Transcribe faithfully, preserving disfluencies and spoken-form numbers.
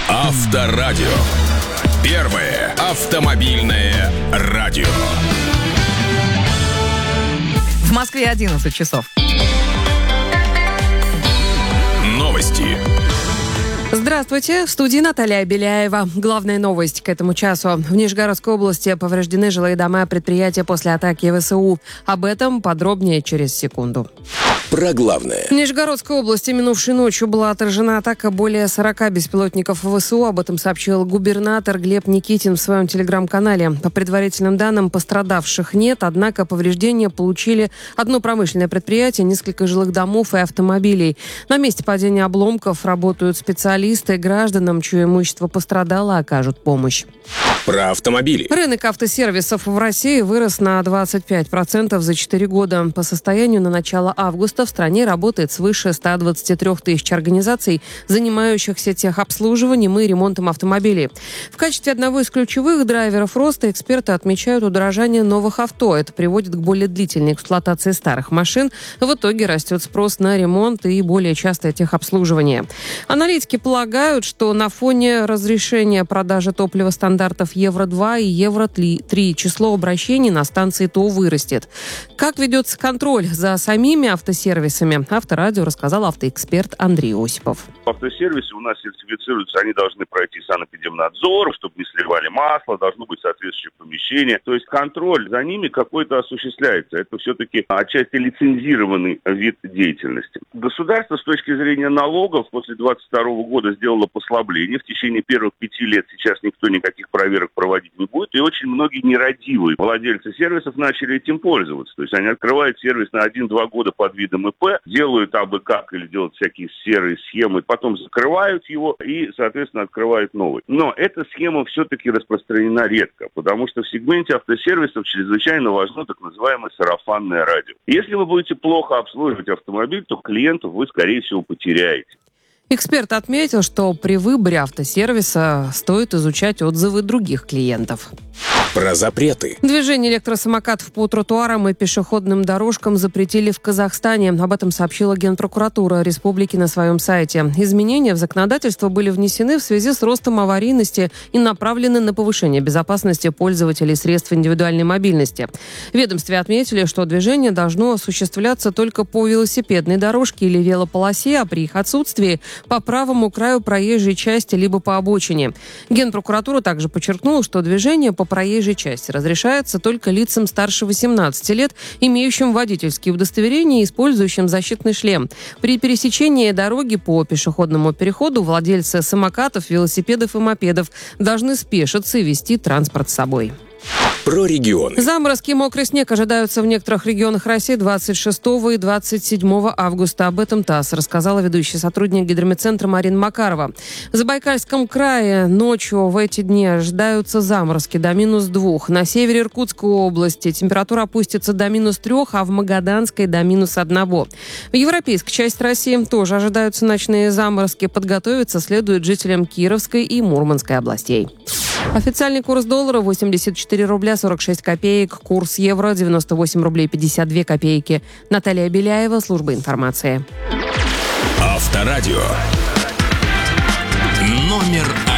Авторадио. Первое автомобильное радио. В Москве одиннадцать часов. Новости. Здравствуйте, в студии Наталья Беляева. Главная новость к этому часу. В Нижегородской области повреждены жилые дома предприятия после атаки ВСУ. Об этом подробнее через секунду. Про главное. В Нижегородской области минувшей ночью была отражена атака более сорока беспилотников ВСУ. Об этом сообщил губернатор Глеб Никитин в своем телеграм-канале. По предварительным данным, пострадавших нет, однако повреждения получили одно промышленное предприятие, несколько жилых домов и автомобилей. На месте падения обломков работают специалисты. Гражданам, чье имущество пострадало, окажут помощь. Про автомобили. Рынок автосервисов в России вырос на двадцать пять процентов за четыре года. По состоянию на начало августа в стране работает свыше ста двадцати трёх тысяч организаций, занимающихся техобслуживанием и ремонтом автомобилей. В качестве одного из ключевых драйверов роста эксперты отмечают удорожание новых авто. Это приводит к более длительной эксплуатации старых машин. В итоге растет спрос на ремонт и более частое техобслуживание. Аналитики полагают, что на фоне разрешения продажи топлива стандартов Евро два и Евро три число обращений на станции ТО вырастет. Как ведется контроль за самими автосервисами, Авторадио рассказал автоэксперт Андрей Осипов. Автосервисы у нас сертифицируются, они должны пройти санэпидемнадзор, чтобы не сливали масло, должно быть соответствующее помещение. То есть контроль за ними какой-то осуществляется. Это все-таки отчасти лицензированный вид деятельности. Государство с точки зрения налогов после двадцать второго года сделало послабление. В течение первых пяти лет сейчас никто никаких проверок проводить не будет. И очень многие нерадивые владельцы сервисов начали этим пользоваться. То есть они открывают сервис на один-два года под видом ИП, делают абы как или делают всякие серые схемы, потом закрывают его и, соответственно, открывают новый. Но эта схема все-таки распространена редко, потому что в сегменте автосервисов чрезвычайно важно так называемое сарафанное радио. Если вы будете плохо обслуживать автомобиль, то клиентов вы, скорее всего, потеряете. Эксперт отметил, что при выборе автосервиса стоит изучать отзывы других клиентов. Про запреты. Движение электросамокатов по тротуарам и пешеходным дорожкам запретили в Казахстане. Об этом сообщила Генпрокуратура Республики на своем сайте. Изменения в законодательство были внесены в связи с ростом аварийности и направлены на повышение безопасности пользователей средств индивидуальной мобильности. В ведомстве отметили, что движение должно осуществляться только по велосипедной дорожке или велополосе, а при их отсутствии по правому краю проезжей части либо по обочине. Генпрокуратура также подчеркнула, что движение по проезжей части разрешается только лицам старше восемнадцати лет, имеющим водительские удостоверения и использующим защитный шлем. При пересечении дороги по пешеходному переходу владельцы самокатов, велосипедов и мопедов должны спешиться и вести транспорт с собой. Про регионы. Заморозки и мокрый снег ожидаются в некоторых регионах России двадцать шестого и двадцать седьмого августа. Об этом ТАСС рассказала ведущий сотрудник гидрометцентра Марина Макарова. В Забайкальском крае ночью в эти дни ожидаются заморозки до минус двух. На севере Иркутской области температура опустится до минус трех, а в Магаданской до минус одного. В европейской части России тоже ожидаются ночные заморозки. Подготовиться следует жителям Кировской и Мурманской областей. Официальный курс доллара восемьдесят четыре рубля сорок шесть копеек. Курс евро девяносто восемь рублей пятьдесят две копейки. Наталья Беляева, служба информации. Авторадио. Номер